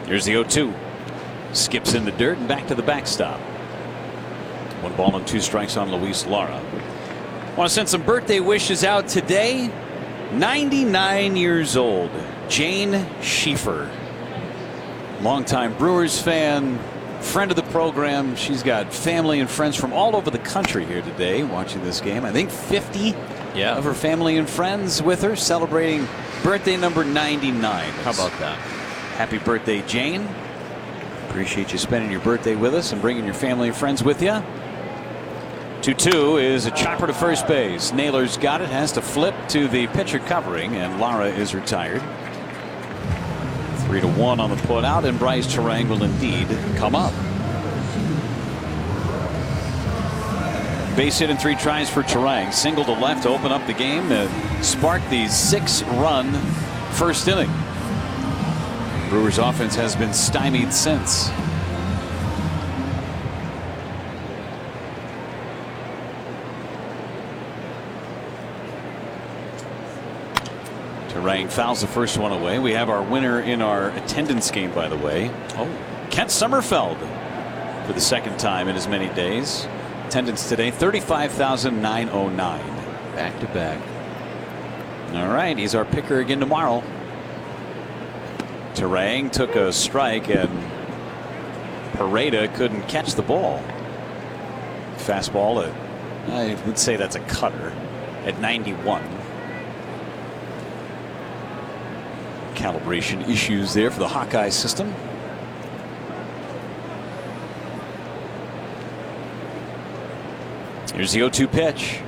Here's the 0-2. Skips in the dirt and back to the backstop. 1 ball and 2 strikes on Luis Lara. Want to send some birthday wishes out today. 99 years old, Jane Schieffer. Longtime Brewers fan, friend of the program. She's got family and friends from all over the country here today watching this game. I think 50 of her family and friends with her celebrating birthday number 99. How about that? Happy birthday, Jane. Appreciate you spending your birthday with us and bringing your family and friends with you. 2-2 is a chopper to first base. Naylor's got it, has to flip to the pitcher covering, and Lara is retired. 3-1 on the put out, and Bryce Turang will indeed come up. Base hit in 3 tries for Turang. Single to left to open up the game and spark the 6-run first inning. Brewers offense has been stymied since. Turang fouls the first one away. We have our winner in our attendance game, by the way. Kent Sommerfeld for the second time in as many days. Attendance today 35,909. Back to back. All right, he's our picker again tomorrow. Turang took a strike and Pareda couldn't catch the ball. Fastball at, I would say that's a cutter, at 91. Calibration issues there for the Hawkeye system. Here's the 0-2 pitch.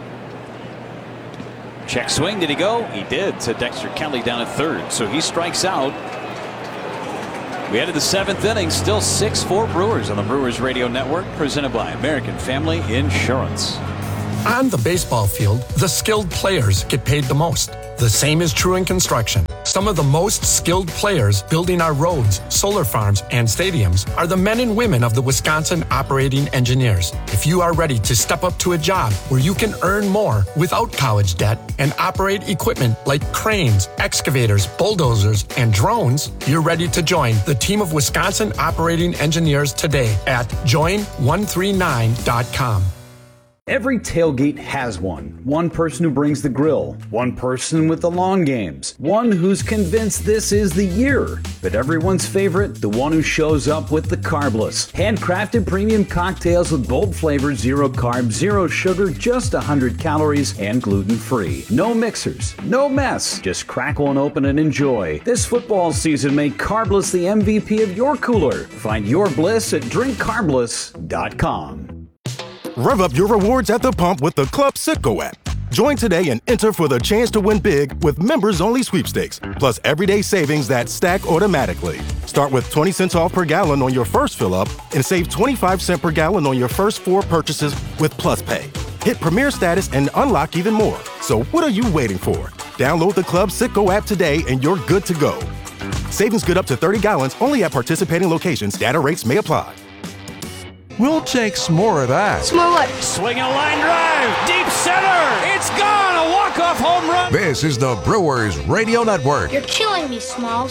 Check swing. Did he go? He did, to Dexter Kelly down at third. So he strikes out. We head to the 7th inning. Still 6-4 Brewers on the Brewers Radio Network, presented by American Family Insurance. On the baseball field, the skilled players get paid the most. The same is true in construction. Some of the most skilled players building our roads, solar farms, and stadiums are the men and women of the Wisconsin Operating Engineers. If you are ready to step up to a job where you can earn more without college debt and operate equipment like cranes, excavators, bulldozers, and drones, you're ready to join the team of Wisconsin Operating Engineers today at join139.com. Every tailgate has one. One person who brings the grill. One person with the long games. One who's convinced this is the year. But everyone's favorite, the one who shows up with the carbless. Handcrafted premium cocktails with bold flavors, 0 carbs, 0 sugar, just 100 calories, and gluten-free. No mixers, no mess. Just crack one open and enjoy. This football season, make Carbless the MVP of your cooler. Find your bliss at drinkcarbless.com. Rev up your rewards at the pump with the Club Citgo app. Join today and enter for the chance to win big with members-only sweepstakes, plus everyday savings that stack automatically. Start with 20 cents off per gallon on your first fill-up and save 25 cents per gallon on your first 4 purchases with Plus Pay. Hit Premier status and unlock even more. So what are you waiting for? Download the Club Citgo app today and you're good to go. Savings good up to 30 gallons only at participating locations. Data rates may apply. We'll take some more of that. Smell what? Swing a line drive, deep center. It's gone. A walk-off home run. This is the Brewers Radio Network. You're killing me, Smalls.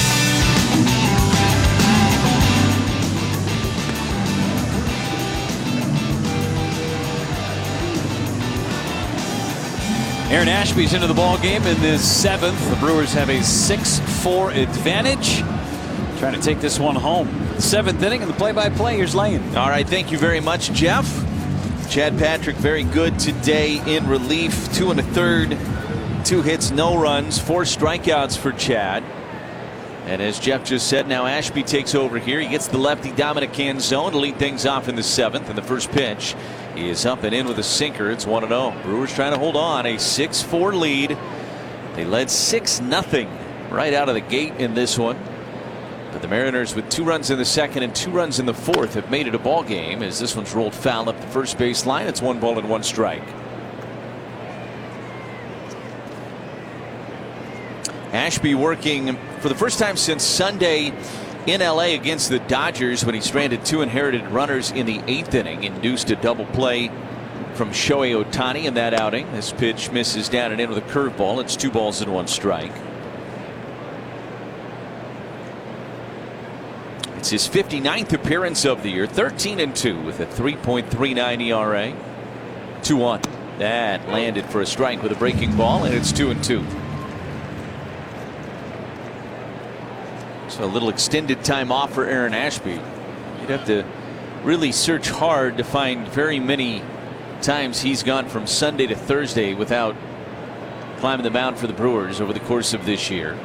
Aaron Ashby's into the ball game in this 7th. The Brewers have a 6-4 advantage. Trying to take this one home. 7th inning and the play-by-play. Here's Lane. All right, thank you very much, Jeff. Chad Patrick very good today in relief. 2 1/3, 2 hits, no runs, 4 strikeouts for Chad. And as Jeff just said, now Ashby takes over here. He gets the lefty Dominic Canzone to lead things off in the 7th. And the first pitch is up and in with a sinker. It's 1-0. Brewers trying to hold on. A 6-4 lead. They led 6-0 right out of the gate in this one. But the Mariners, with 2 runs in the 2nd and 2 runs in the 4th, have made it a ball game as this one's rolled foul up the first base line. It's 1 ball and 1 strike. Ashby working for the first time since Sunday in LA against the Dodgers when he stranded 2 inherited runners in the 8th inning, induced a double play from Shohei Ohtani in that outing. This pitch misses down and in with a curveball. It's 2 balls and 1 strike. It's his 59th appearance of the year. 13-2 with a 3.39 ERA. 2-1. That landed for a strike with a breaking ball, and it's 2-2. So a little extended time off for Aaron Ashby. You'd have to really search hard to find very many times he's gone from Sunday to Thursday without climbing the mound for the Brewers over the course of this year.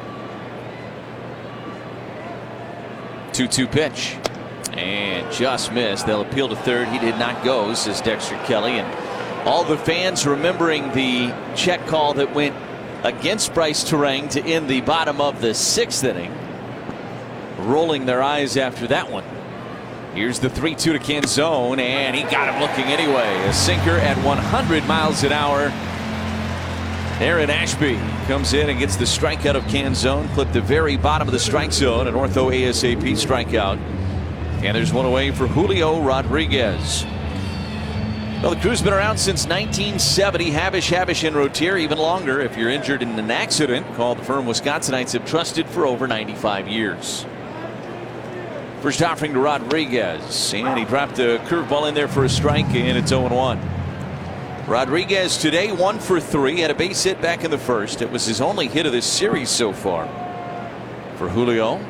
2-2 pitch, and just missed. They'll appeal to third. He did not go, says Dexter Kelly. And all the fans remembering the check call that went against Bryce Turang to end the bottom of the 6th inning, rolling their eyes after that one. Here's the 3-2 to Canzone, and he got him looking anyway. A sinker at 100 miles an hour. Aaron Ashby comes in and gets the strikeout of Canzone. Clipped the very bottom of the strike zone. An ortho ASAP strikeout. And there's one away for Julio Rodriguez. Well, the crew's been around since 1970. Havish, and Rotier even longer. If you're injured in an accident, call the firm Wisconsinites have trusted for over 95 years. First offering to Rodriguez, and he dropped a curveball in there for a strike, and it's 0-1. Rodriguez today 1 for 3, had a base hit back in the first. It was his only hit of this series so far for Julio.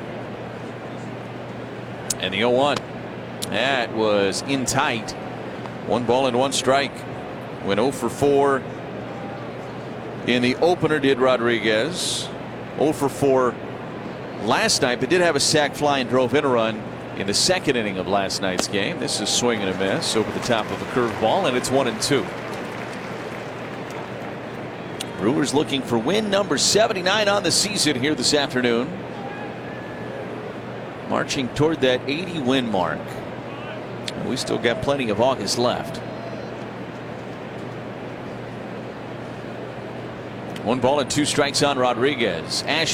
And the 0-1, that was in tight. 1 ball and 1 strike. Went 0 for 4 in the opener, did Rodriguez. 0 for 4 last night, but did have a sac fly and drove in a run in the 2nd inning of last night's game. This is swing and a miss over the top of a curveball, and it's 1-2. Brewers looking for win number 79 on the season here this afternoon. Marching toward that 80 win mark. We still got plenty of August left. 1 ball and 2 strikes on Rodriguez. Ashby